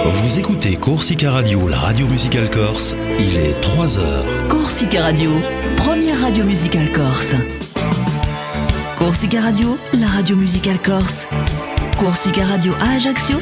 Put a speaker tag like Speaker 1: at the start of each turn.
Speaker 1: Vous écoutez Corsica Radio, la radio musicale corse. Il est 3h.
Speaker 2: Corsica Radio, première radio musicale corse. Corsica Radio, la radio musicale corse. Corsica Radio à Ajaccio